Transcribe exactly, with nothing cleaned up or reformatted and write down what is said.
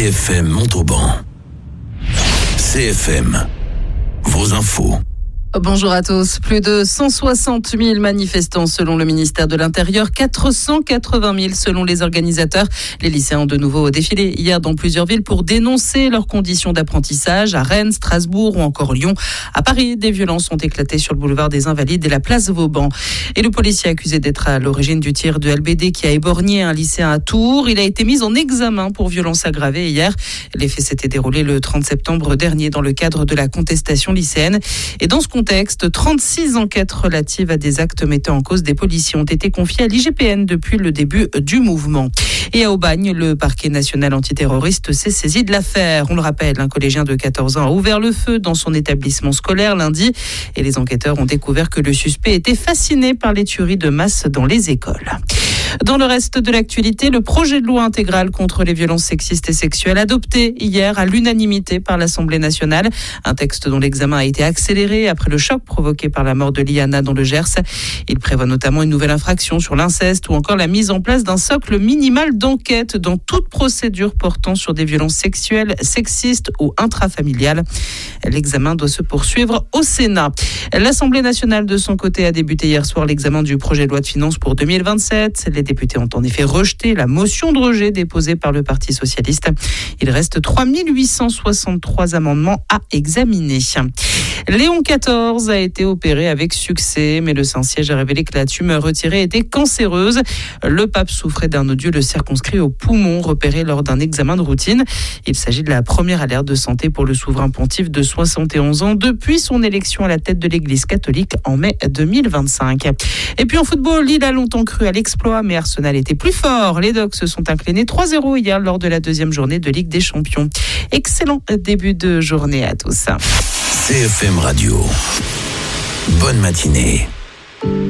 C F M Montauban. C F M, vos infos. Bonjour à tous. Plus de cent soixante mille manifestants selon le ministère de l'Intérieur, quatre cent quatre-vingt mille selon les organisateurs. Les lycéens ont de nouveau défilé hier dans plusieurs villes pour dénoncer leurs conditions d'apprentissage à Rennes, Strasbourg ou encore Lyon. À Paris, des violences ont éclaté sur le boulevard des Invalides et la place Vauban. Et le policier accusé d'être à l'origine du tir de L B D qui a éborgné un lycéen à Tours, il a été mis en examen pour violence aggravée hier. Les faits s'étaient déroulés le trente septembre dernier dans le cadre de la contestation lycéenne. Et dans ce contexte, trente-six enquêtes relatives à des actes mettant en cause des policiers ont été confiées à l'I G P N depuis le début du mouvement. Et à Aubagne, le parquet national antiterroriste s'est saisi de l'affaire. On le rappelle, un collégien de quatorze ans a ouvert le feu dans son établissement scolaire lundi et les enquêteurs ont découvert que le suspect était fasciné par les tueries de masse dans les écoles. Dans le reste de l'actualité, le projet de loi intégral contre les violences sexistes et sexuelles adopté hier à l'unanimité par l'Assemblée nationale. Un texte dont l'examen a été accéléré après le choc provoqué par la mort de Liana dans le Gers. Il prévoit notamment une nouvelle infraction sur l'inceste ou encore la mise en place d'un socle minimal d'enquête dans toute procédure portant sur des violences sexuelles, sexistes ou intrafamiliales. L'examen doit se poursuivre au Sénat. L'Assemblée nationale, de son côté, a débuté hier soir l'examen du projet de loi de finances pour deux mille vingt-sept. Les députés ont en effet rejeté la motion de rejet déposée par le Parti socialiste. Il reste trois mille huit cent soixante-trois amendements à examiner. Léon quatorze a été opéré avec succès, mais le Saint-Siège a révélé que la tumeur retirée était cancéreuse. Le pape souffrait d'un nodule circonscrit au poumon, repéré lors d'un examen de routine. Il s'agit de la première alerte de santé pour le souverain pontife de soixante et onze ans depuis son élection à la tête de l'Église catholique en mai deux mille vingt-cinq. Et puis en football, Lille a longtemps cru à l'exploit, mais Arsenal était plus fort. Les Dogs se sont inclinés trois zéro hier lors de la deuxième journée de Ligue des Champions. Excellent début de journée à tous. C F M Radio. Bonne matinée.